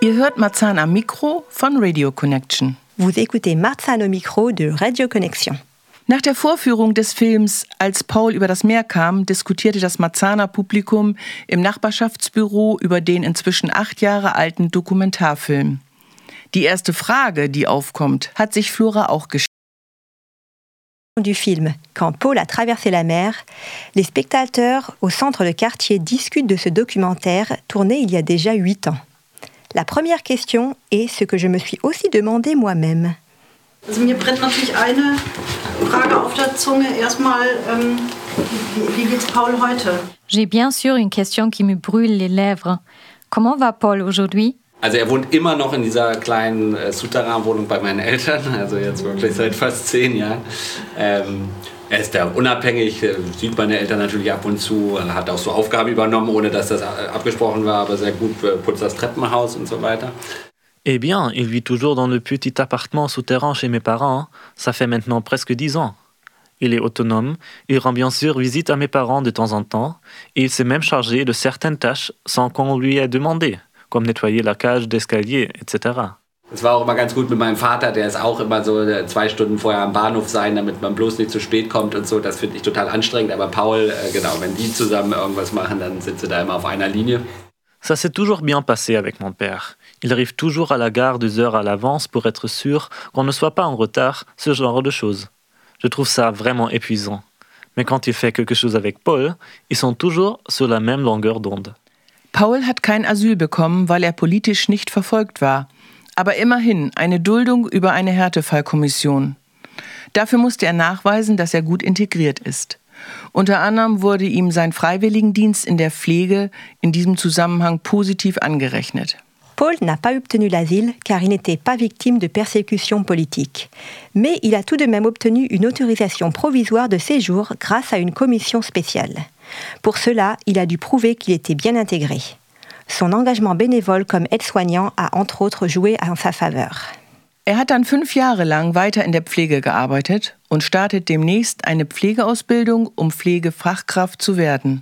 Ihr hört Marzahn am Mikro von Radio Connection. Vous écoutez Marzahn au Micro de Radio Connection. Nach der Vorführung des Films Als Paul über das Meer kam, diskutierte das Marzahner Publikum im Nachbarschaftsbüro über den inzwischen 8 Jahre alten Dokumentarfilm. Die erste Frage, die aufkommt, hat sich Flora auch gestellt. Du film Quand Paul a traversé la mer, les spectateurs au centre de quartier discutent de ce documentaire tourné il y a déjà 8 ans. La première question est ce que je me suis aussi demandé moi-même. Also mir brennt natürlich eine Frage auf der Zunge. Erstmal, wie geht's Paul heute? J'ai bien sûr une question qui me brûle les lèvres. Comment va Paul aujourd'hui? Also er wohnt immer noch in dieser kleinen Souterrain-Wohnung bei meinen Eltern, also jetzt wirklich seit fast 10 Jahren. Er ist da unabhängig, sieht meine Eltern natürlich ab und zu, hat auch so Aufgaben übernommen, ohne dass das abgesprochen war, aber sehr gut putzt das Treppenhaus und so weiter. Eh bien, il vit toujours dans le petit appartement souterrain chez mes parents. Ça fait maintenant presque 10 ans. Il est autonome, il rend bien sûr visite à mes parents de temps en temps, et il s'est même chargé de certaines tâches sans qu'on lui ait demandé, comme nettoyer la cage d'escalier, etc. Es war auch immer ganz gut mit meinem Vater, der ist auch immer so 2 Stunden vorher am Bahnhof sein, damit man bloß nicht zu spät kommt und so. Das finde ich total anstrengend, aber Paul, genau, wenn die zusammen irgendwas machen, dann sind sie da immer auf einer Linie. Ça s'est toujours bien passé avec mon père. Il arrive toujours à la gare 2 heures à l'avance pour être sûr qu'on ne soit pas en retard, ce genre de choses. Je trouve ça vraiment épuisant. Mais quand il fait quelque chose avec Paul, ils sont toujours sur la même longueur d'onde. Paul hat kein Asyl bekommen, weil er politisch nicht verfolgt war. Aber immerhin eine Duldung über eine Härtefallkommission. Dafür musste er nachweisen, dass er gut integriert ist. Unter anderem wurde ihm sein Freiwilligendienst in der Pflege in diesem Zusammenhang positiv angerechnet. Paul n'a pas obtenu l'asile car il n'était pas victime de persécutions politiques. Mais il a tout de même obtenu une autorisation provisoire de séjour grâce à une commission spéciale. Pour cela, il a dû prouver qu'il était bien intégré. Son engagement bénévole comme aide-soignant a entre autres joué en sa faveur. Er hat dann 5 Jahre lang weiter in der Pflege gearbeitet und startet demnächst eine Pflegeausbildung, um Pflegefachkraft zu werden.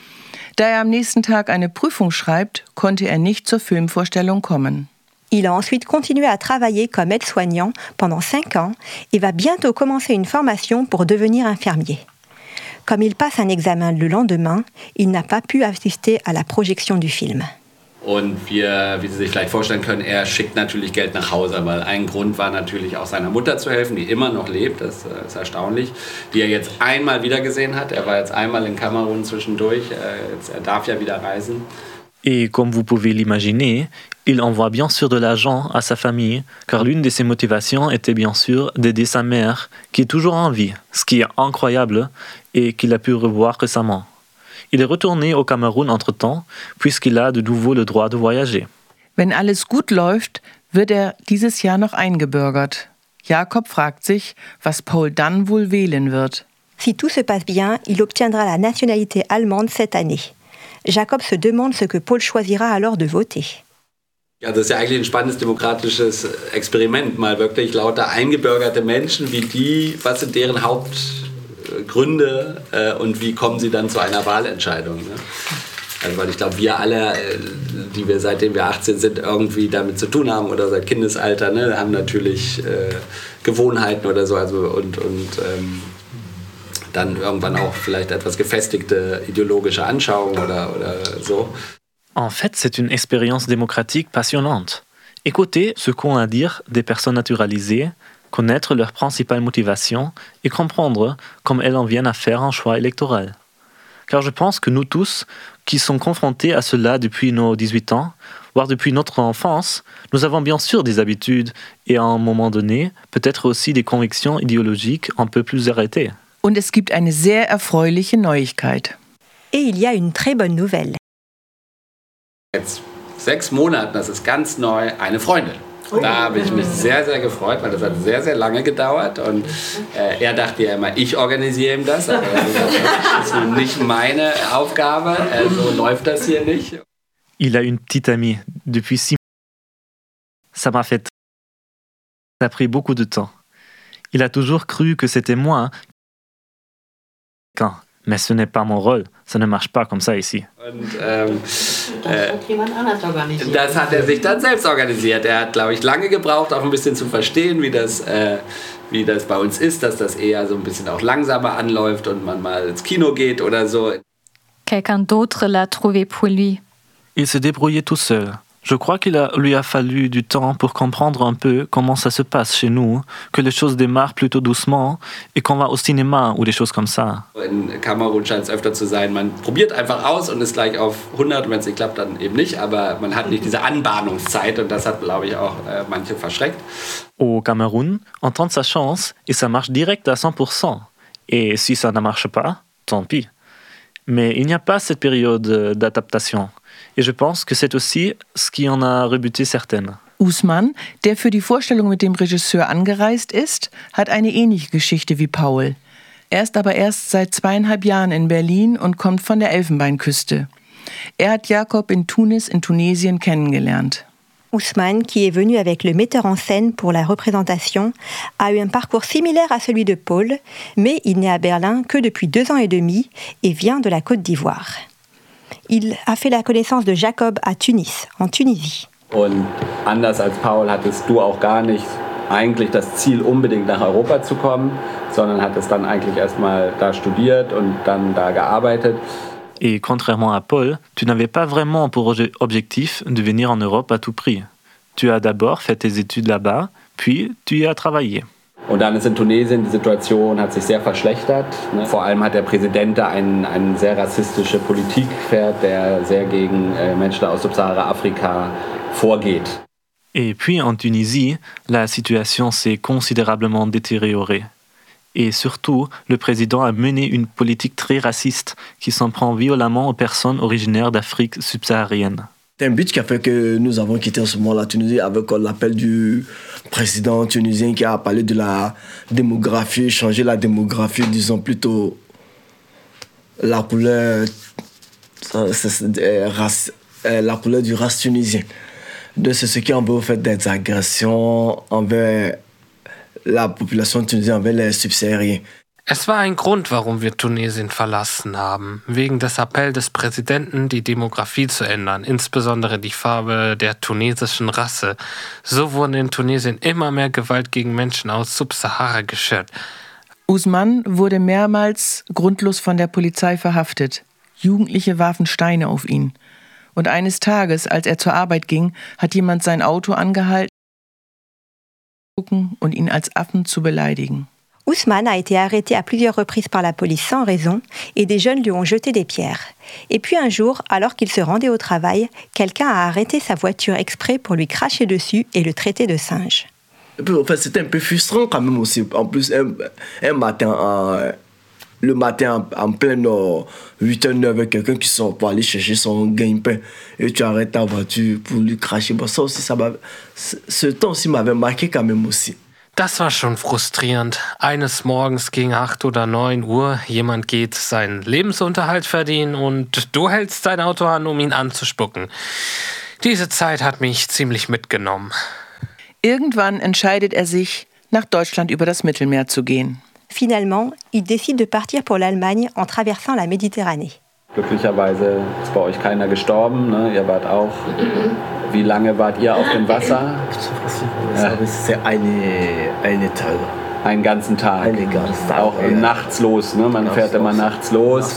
Da er am nächsten Tag eine Prüfung schreibt, konnte er nicht zur Filmvorstellung kommen. Il a ensuite continué à travailler comme aide-soignant pendant 5 ans et va bientôt commencer une formation pour devenir infirmier. Comme il passe un examen le lendemain, il n'a pas pu assister à la projection du film. Und wir, wie Sie sich vielleicht vorstellen können, er schickt natürlich Geld nach Hause, weil ein Grund war natürlich auch seiner Mutter zu helfen, die immer noch lebt, das ist erstaunlich, die er jetzt einmal wieder gesehen hat. Er war jetzt einmal in Kamerun zwischendurch, er darf ja wieder reisen. Et comme vous pouvez l'imaginer, il envoie bien sûr de l'argent à sa famille, car l'une de ses motivations était bien sûr d'aider sa mère, qui est toujours en vie, ce qui est incroyable et qu'il a pu revoir récemment. Il est retourné au Cameroun entre-temps, puisqu'il a de nouveau le droit de voyager. Wenn alles gut läuft, wird er dieses Jahr noch eingebürgert. Jakob fragt sich, was Paul dann wohl wählen wird. Si tout se passe bien, il obtiendra la nationalité allemande cette année. Jacob se demande ce que Paul choisira alors de voter. Ja, das ist ja eigentlich ein spannendes demokratisches Experiment, mal wirklich lauter eingebürgerte Menschen, wie die, was sind deren Hauptgründe und wie kommen sie dann zu einer Wahlentscheidung. Ne? Also weil ich glaube, wir alle, die wir seitdem wir 18 sind, irgendwie damit zu tun haben oder seit Kindesalter, ne, haben natürlich Gewohnheiten oder so, also und dann irgendwann auch vielleicht etwas gefestigte ideologische Anschauungen oder so. En fait, c'est une expérience démocratique passionnante. Écouter ce qu'ont à dire des personnes naturalisées, connaître leurs principales motivations et comprendre comment elles en viennent à faire un choix électoral. Car je pense que nous tous, qui sommes confrontés à cela depuis nos 18 ans, voire depuis notre enfance, nous avons bien sûr des habitudes et à un moment donné, peut-être aussi des convictions idéologiques un peu plus arrêtées. Und es gibt eine sehr erfreuliche Neuigkeit. Et il y a une très bonne nouvelle. Jetzt 6 Monaten, das ist ganz neu, eine Freundin. Da habe ich mich sehr, sehr gefreut, weil das hat sehr, sehr lange gedauert. Und er dachte ja immer, ich organisiere ihm das. Aber das ist nun nicht meine Aufgabe. So läuft das hier nicht. Il a une petite amie depuis 6 mois. Ça m'a fait... Ça a pris beaucoup de temps. Il a toujours cru que c'était moi. Mais ce n'est pas mon rôle. Ça ne marche pas comme ça ici. Und das hat er sich dann selbst organisiert. Er hat, glaube ich, lange gebraucht, auch ein bisschen zu verstehen, wie das bei uns ist, dass das eher so ein bisschen auch langsamer anläuft und man mal ins Kino geht oder so. Quelqu'un d'autre l'a trouvé pour lui. Il s'est débrouillé tout seul. Je crois lui a fallu du temps pour comprendre un peu comment ça se passe chez nous, que les choses démarrent plutôt doucement et qu'on va au cinéma ou des choses comme ça. In Kamerun scheint es öfter zu sein, man probiert einfach aus und ist gleich auf 100, wenn es nicht klappt, dann eben nicht, aber man hat nicht diese Anbahnungszeit und das hat, glaube ich, auch manche verschreckt. Au Cameroun, on tente sa chance et ça marche direct à 100%. Et si ça ne marche pas, tant pis. Mais il n'y a pas cette période d'adaptation. Et je pense que c'est aussi ce qui en a rebuté certaines. Usman, der für die Vorstellung mit dem Regisseur angereist ist, hat eine ähnliche Geschichte wie Paul. Er ist aber erst seit 2,5 Jahren in Berlin und kommt von der Elfenbeinküste. Er hat Jakob in Tunis in Tunesien kennengelernt. Ousmane, qui est venu avec le metteur en scène pour la représentation, a eu un parcours similaire à celui de Paul, mais il n'est à Berlin que depuis 2 ans et demi et vient de la Côte d'Ivoire. Il a fait la connaissance de Jacob à Tunis, en Tunisie. Und anders als Paul hattest du auch gar nicht eigentlich das Ziel, unbedingt nach Europa zu kommen, sondern hattest dann eigentlich erstmal da studiert und dann da gearbeitet. Et contrairement à Paul, tu n'avais pas vraiment pour objectif de venir en Europe à tout prix. Tu as d'abord fait tes études là-bas, puis tu y as travaillé. Und dann ist in Tunesien die Situation hat sich sehr verschlechtert. Vor allem hat der Präsident da eine sehr rassistische Politik fährt, der sehr gegen Menschen aus Subsahara-Afrika vorgeht. Et puis en Tunisie, la situation s'est considérablement détériorée. Et surtout, le président a mené une politique très raciste qui s'en prend violemment aux personnes originaires d'Afrique subsaharienne. C'est un but qui a fait que nous avons quitté en ce moment la Tunisie avec l'appel du président tunisien qui a parlé de la démographie, changer la démographie, disons plutôt la couleur, la couleur du race tunisien. C'est ce qui en veut fait des agressions envers la population tunisienne, envers les subsahariens. Es war ein Grund, warum wir Tunesien verlassen haben. Wegen des Appells des Präsidenten, die Demografie zu ändern, insbesondere die Farbe der tunesischen Rasse. So wurde in Tunesien immer mehr Gewalt gegen Menschen aus Subsahara geschürt. Usman wurde mehrmals grundlos von der Polizei verhaftet. Jugendliche warfen Steine auf ihn. Und eines Tages, als er zur Arbeit ging, hat jemand sein Auto angehalten und ihn als Affen zu beleidigen. Ousmane a été arrêté à plusieurs reprises par la police sans raison et des jeunes lui ont jeté des pierres. Et puis un jour, alors qu'il se rendait au travail, quelqu'un a arrêté sa voiture exprès pour lui cracher dessus et le traiter de singe. Enfin, c'était un peu frustrant quand même aussi. En plus, un matin, le matin en plein 8h, 9h, quelqu'un qui sort pour aller chercher son gagne-pain et tu arrêtes ta voiture pour lui cracher. Bon, ça aussi, ce temps aussi m'avait marqué quand même aussi. Das war schon frustrierend. Eines Morgens gegen 8 oder 9 Uhr, jemand geht seinen Lebensunterhalt verdienen und du hältst dein Auto an, um ihn anzuspucken. Diese Zeit hat mich ziemlich mitgenommen. Irgendwann entscheidet er sich, nach Deutschland über das Mittelmeer zu gehen. Finalement, il décide de partir pour l'Allemagne en traversant la Méditerranée. Glücklicherweise ist bei euch keiner gestorben, ne? Ihr wart auch. Wie lange wart ihr auf dem Wasser? C'est eine Tag. Einen ganzen Tag. Auch nachts los, ne? Man fährt immer nachts los.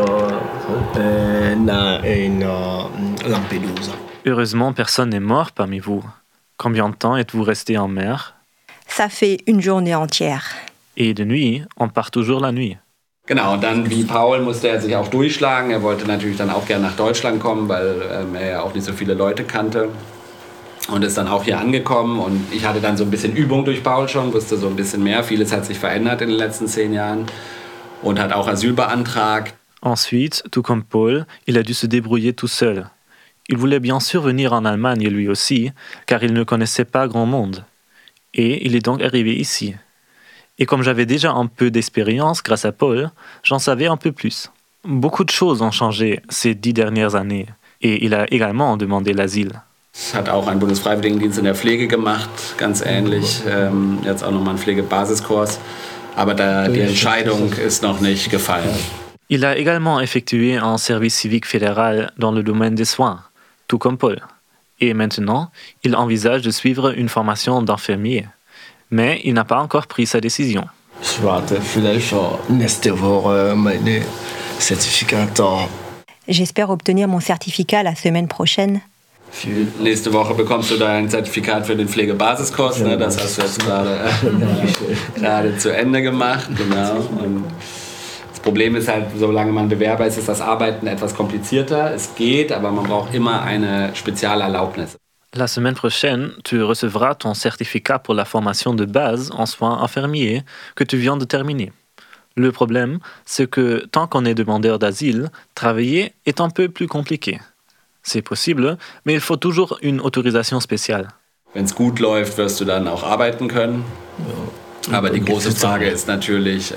Heureusement, personne n'est mort parmi vous. Combien de temps êtes-vous resté en mer? Ça fait une journée entière. Et de nuit, on part toujours la nuit. Genau, und dann wie Paul musste er sich auch durchschlagen. Er wollte natürlich dann auch gerne nach Deutschland kommen, weil er ja auch nicht so viele Leute kannte. Und ist dann auch hier angekommen. Und ich hatte dann so ein bisschen Übung durch Paul schon, wusste so ein bisschen mehr. Vieles hat sich verändert in den letzten 10 Jahren. Und hat auch Asyl beantragt. Ensuite, tout comme Paul, il a dû se débrouiller tout seul. Il voulait bien sûr venir en Allemagne lui aussi, car il ne connaissait pas grand monde. Et il est donc arrivé ici. Et comme j'avais déjà un peu d'expérience grâce à Paul, j'en savais un peu plus. Beaucoup de choses ont changé ces 10 dernières années. Et il a également demandé l'asile. Hat auch einen Bundesfreiwilligendienst in der Pflege gemacht, ganz ähnlich. Jetzt auch nochmal einen Pflegebasiskurs. Aber die Entscheidung ist noch nicht gefallen. Il a également effectué un service civique fédéral dans le domaine des soins, tout comme Paul. Et maintenant, il envisage de suivre une formation d'infirmier. Mais il n'a pas encore pris sa décision. Ich warte vielleicht nächste Woche meine Zertifikat. J'espère obtenir mon certificat la semaine prochaine. Nächste Woche bekommst du dein Zertifikat für den Pflegebasiskurs. Ne? Das hast du jetzt gerade zu Ende gemacht. Genau. Und das Problem ist halt, solange man Bewerber ist, ist das Arbeiten etwas komplizierter. Es geht, aber man braucht immer eine Spezialerlaubnis. La semaine prochaine, tu recevras ton certificat pour la formation de base en soins infirmiers que tu viens de terminer. Le problème, c'est que tant qu'on est demandeur d'asile, travailler est un peu plus compliqué. C'est possible, mais il faut toujours une autorisation spéciale. Wenn es gut läuft, wirst du dann auch arbeiten können. Ja. Aber die große Frage ist natürlich,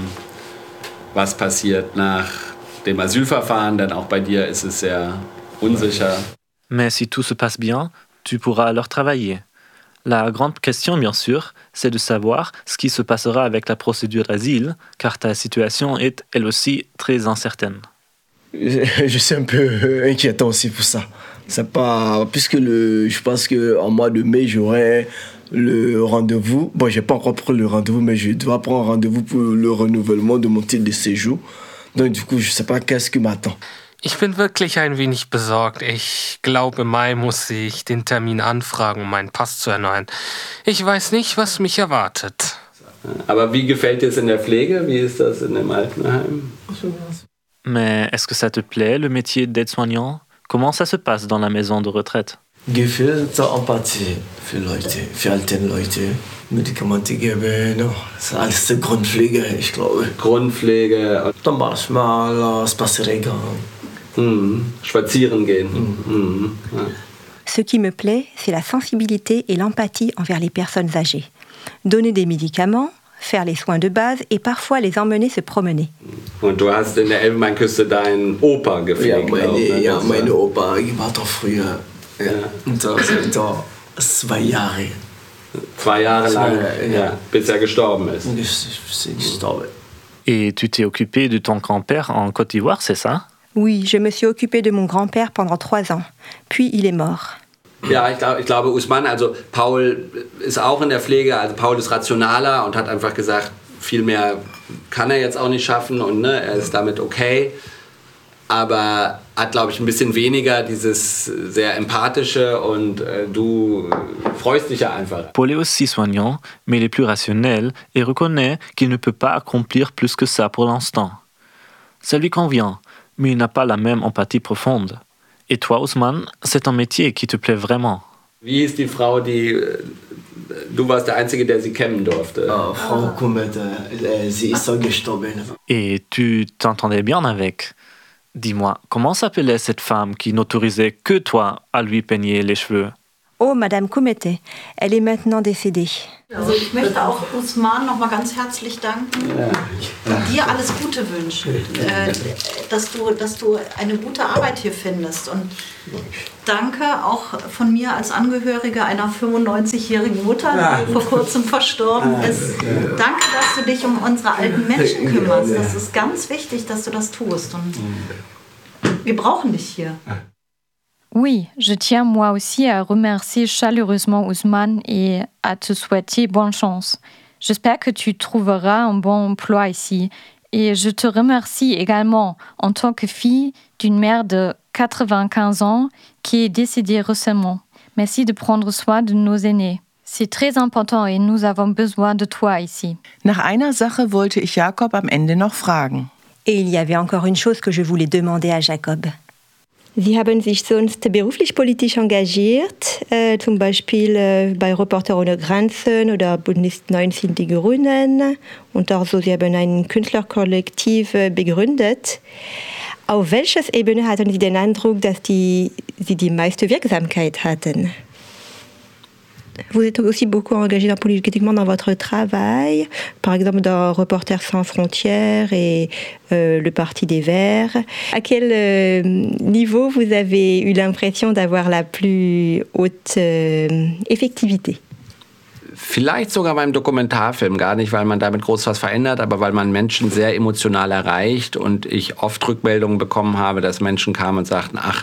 was passiert nach dem Asylverfahren, denn auch bei dir ist es sehr unsicher. Mais si tout se passe bien, tu pourras alors travailler. La grande question, bien sûr, c'est de savoir ce qui se passera avec la procédure d'asile, car ta situation est, elle aussi, très incertaine. Je suis un peu inquiétant aussi pour ça. C'est pas... Puisque je pense qu'en mois de mai, j'aurai le rendez-vous. Bon, je n'ai pas encore pris le rendez-vous, mais je dois prendre un rendez-vous pour le renouvellement de mon titre de séjour. Donc, du coup, je ne sais pas qu'est-ce qui m'attend. Ich bin wirklich ein wenig besorgt. Ich glaube, im Mai muss ich den Termin anfragen, um meinen Pass zu erneuern. Ich weiß nicht, was mich erwartet. Aber wie gefällt dir es in der Pflege? Wie ist das in dem Altenheim? Mais est-ce que ça te plaît, le métier d'aide-soignant? Comment ça se passe dans la maison de retraite? Gefühl zur Empathie für Leute, für alte Leute. Medikamente geben, das ist alles zur Grundpflege, ich glaube. Grundpflege. Dann manchmal Spaziergang. Spazieren gehen. Ja. Ce qui me plaît, c'est la sensibilité et l'empathie envers les personnes âgées. Donner des médicaments, faire les soins de base et parfois les emmener se promener. Und du hast in der Elfenbeinküste deinen Opa gepflegt. Ja, meine Opa war doch früher. Ja. Und da sind da 2 Jahre. 2 Jahre lang, ja, bis er gestorben ist. Et tu t'es occupé de ton grand-père en Côte d'Ivoire, c'est ça? Oui, je me suis occupée de mon grand-père pendant 3 ans. Puis il est mort. Ja, ich glaube, Usman, also Paul ist auch in der Pflege, also Paul ist rationaler und hat einfach gesagt, viel mehr kann er jetzt auch nicht schaffen und ne, er ist damit okay. Aber hat, glaube ich, ein bisschen weniger dieses sehr empathische und du freust dich ja einfach. Paul est aussi soignant, mais il est plus rationnel et reconnaît qu'il ne peut pas accomplir plus que ça pour l'instant. Ça lui convient, mais il n'a pas la même empathie profonde. Et toi, Usman, c'est un métier qui te plaît vraiment. Wie ist die Frau, du warst der Einzige, der sie kennen durfte? Frau Kummet, sie ist gestorben. Et tu t'entendais bien avec? Dis-moi, comment s'appelait cette femme qui n'autorisait que toi à lui peigner les cheveux? Oh, Madame Kumete, elle est maintenant décédée. Also ich möchte auch Usman noch mal ganz herzlich danken und dir alles Gute wünschen, dass du eine gute Arbeit hier findest. Und danke auch von mir als Angehörige einer 95-jährigen Mutter, die vor kurzem verstorben ist. Danke, dass du dich um unsere alten Menschen kümmerst. Das ist ganz wichtig, dass du das tust. Und wir brauchen dich hier. Oui, je tiens moi aussi à remercier chaleureusement Usman et à te souhaiter bonne chance. J'espère que tu trouveras un bon emploi ici. Et je te remercie également en tant que fille d'une mère de 95 ans qui est décédée récemment. Merci de prendre soin de nos aînés. C'est très important et nous avons besoin de toi ici. Nach einer Sache wollte ich Jakob am Ende noch fragen. Et il y avait encore une chose que je voulais demander à Jacob. Sie haben sich sonst beruflich politisch engagiert, zum Beispiel bei Reporter ohne Grenzen oder Bündnis 19 Die Grünen. Und auch so, Sie haben ein Künstlerkollektiv begründet. Auf welcher Ebene hatten Sie den Eindruck, dass Sie die meiste Wirksamkeit hatten? Vous êtes aussi beaucoup engagé politiquement dans votre travail, par exemple dans Reporters sans frontières et le Parti des Verts. À quel niveau vous avez eu l'impression d'avoir la plus haute effectivité? Vielleicht sogar beim Dokumentarfilm, gar nicht, weil man damit groß was verändert, aber weil man Menschen sehr emotional erreicht und ich oft Rückmeldungen bekommen habe, dass Menschen kamen und sagten, ach,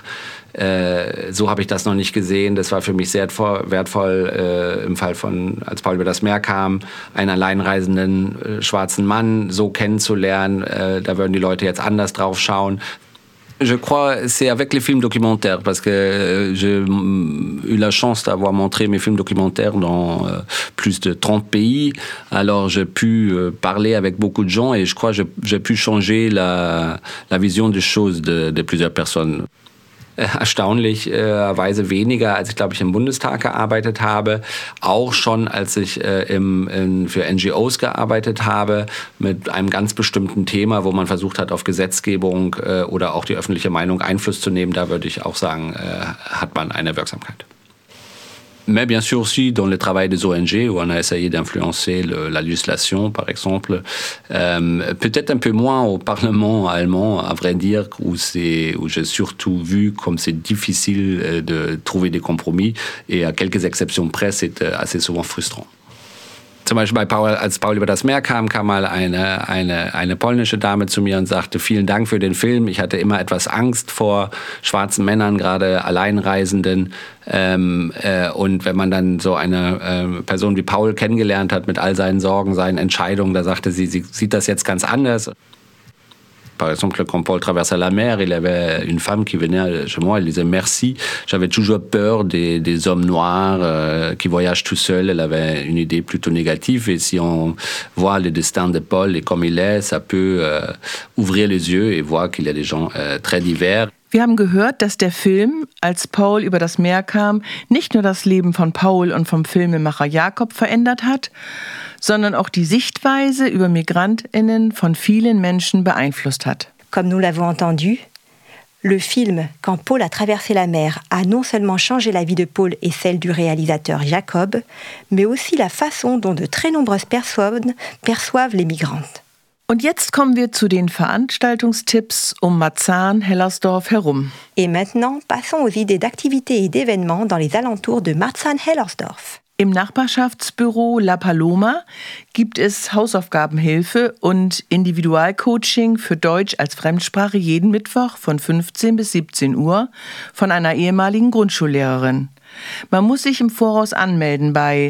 so habe ich das noch nicht gesehen. Das war für mich sehr wertvoll im Fall von, als Paul über das Meer kam, einen alleinreisenden schwarzen Mann so kennenzulernen. Da würden die Leute jetzt anders drauf schauen. Je crois c'est avec les films documentaires parce que j'ai eu la chance d'avoir montré mes films documentaires dans plus de 30 pays. Alors j'ai pu parler avec beaucoup de gens et je crois que j'ai pu changer la vision des choses de plusieurs personnes. Erstaunlicherweise weniger, als ich, glaube ich, im Bundestag gearbeitet habe. Auch schon, als ich für NGOs gearbeitet habe, mit einem ganz bestimmten Thema, wo man versucht hat, auf Gesetzgebung oder auch die öffentliche Meinung Einfluss zu nehmen. Da würde ich auch sagen, hat man eine Wirksamkeit. Mais bien sûr aussi dans le travail des ONG où on a essayé d'influencer la législation, par exemple. Peut-être un peu moins au Parlement allemand, à vrai dire, où j'ai surtout vu comme c'est difficile de trouver des compromis et à quelques exceptions près, c'est assez souvent frustrant. Zum Beispiel als Paul über das Meer kam mal eine polnische Dame zu mir und sagte, vielen Dank für den Film. Ich hatte immer etwas Angst vor schwarzen Männern, gerade Alleinreisenden. Und wenn man dann so eine Person wie Paul kennengelernt hat mit all seinen Sorgen, seinen Entscheidungen, da sagte sie sieht das jetzt ganz anders. Par exemple, quand Paul traversait la mer, il y avait une femme qui venait chez moi, elle disait merci. J'avais toujours peur des hommes noirs qui voyagent tout seuls. Elle avait une idée plutôt négative. Et si on voit le destin de Paul et comme il est, ça peut ouvrir les yeux et voir qu'il y a des gens très divers. Wir haben gehört, dass der Film, als Paul über das Meer kam, nicht nur das Leben von Paul und vom Filmemacher Jakob verändert hat, sondern auch die Sichtweise über MigrantInnen von vielen Menschen beeinflusst hat. Comme nous l'avons entendu, le film Quand Paul a traversé la mer a non seulement changé la vie de Paul et celle du réalisateur Jakob, mais aussi la façon dont de très nombreuses personnes perçoivent les migrantes. Und jetzt kommen wir zu den Veranstaltungstipps um Marzahn-Hellersdorf herum. Et maintenant, passons aux idées d'activités et d'événements dans les alentours de Marzahn-Hellersdorf. Im Nachbarschaftsbüro La Paloma gibt es Hausaufgabenhilfe und Individualcoaching für Deutsch als Fremdsprache jeden Mittwoch von 15 bis 17 Uhr von einer ehemaligen Grundschullehrerin. Man muss sich im Voraus anmelden bei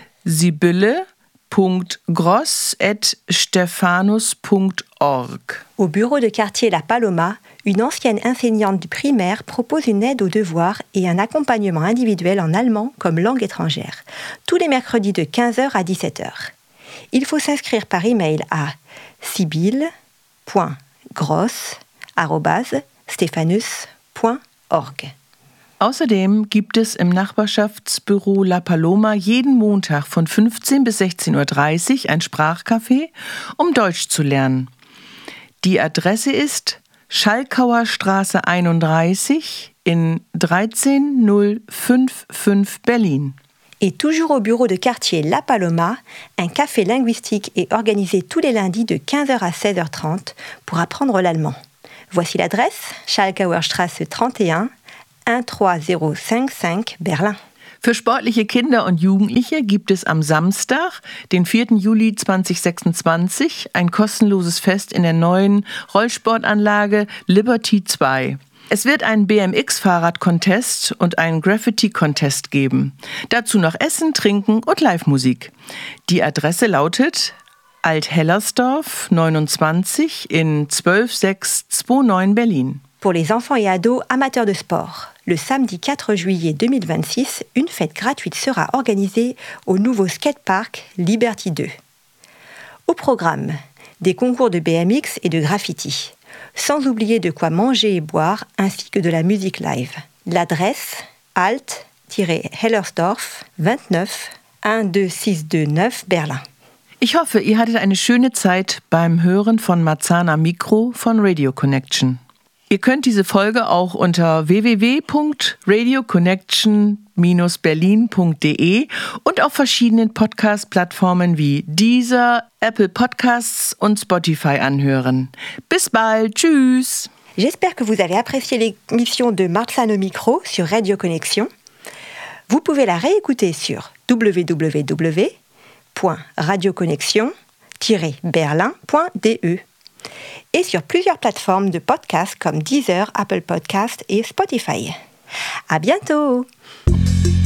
sibylle.gross@stephanus.org. Au bureau de quartier La Paloma, une ancienne enseignante du primaire propose une aide aux devoirs et un accompagnement individuel en allemand comme langue étrangère, tous les mercredis de 15h à 17h. Il faut s'inscrire par email à sibylle.gross@stephanus.org. Außerdem gibt es im Nachbarschaftsbüro La Paloma jeden Montag von 15 bis 16.30 Uhr ein Sprachcafé, um Deutsch zu lernen. Die Adresse ist Schalkauer Straße 31 in 13055 Berlin. Et toujours au bureau de quartier La Paloma, un café linguistique est organisé tous les lundis de 15h à 16h30 pour apprendre l'allemand. Voici l'adresse, Schalkauer Straße 31, 13055 Berlin. Für sportliche Kinder und Jugendliche gibt es am Samstag, den 4. Juli 2026, ein kostenloses Fest in der neuen Rollsportanlage Liberty 2. Es wird einen BMX-Fahrrad-Contest und einen Graffiti-Contest geben. Dazu noch Essen, Trinken und Live-Musik. Die Adresse lautet Alt-Hellersdorf 29 in 12629 Berlin. Pour les enfants et ados amateurs de sport, le samedi 4 juillet 2026, une fête gratuite sera organisée au nouveau skatepark Liberty 2. Au programme, des concours de BMX et de graffiti, sans oublier de quoi manger et boire, ainsi que de la musique live. L'adresse, Alt-Hellersdorf 29 12629 Berlin. Ich hoffe, ihr hattet eine schöne Zeit beim Hören von Marzahn am Mikro von Radio Connection. Ihr könnt diese Folge auch unter www.radioconnection-berlin.de und auf verschiedenen Podcast-Plattformen wie Deezer, Apple Podcasts und Spotify anhören. Bis bald, tschüss! J'espère que vous avez apprécié l'émission de Marzahn au micro sur Radio Connection. Vous pouvez la réécouter sur www.radioconnexion-berlin.de et sur plusieurs plateformes de podcasts comme Deezer, Apple Podcasts et Spotify. À bientôt!